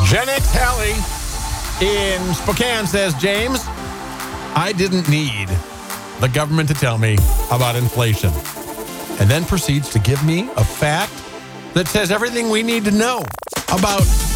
Gen X Hallie in Spokane says, James, I didn't need the government to tell me about inflation. And then proceeds to give me a fact that says everything we need to know about